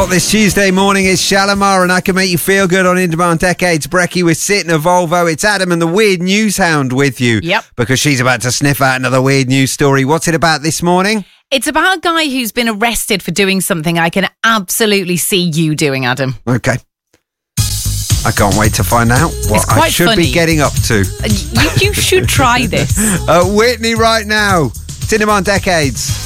This Tuesday morning is Shalimar and I Can Make You Feel Good on In Demand Decades. Brekkie with Sit in a Volvo. It's Adam and the Weird News Hound with you. Yep. Because she's about to sniff out another weird news story. What's it about this morning? It's about a guy who's been arrested for doing something I can absolutely see you doing, Adam. Okay. I can't wait to find out what I should funny. be getting up to. You should try this. Whitney right now. It's In Demand Decades.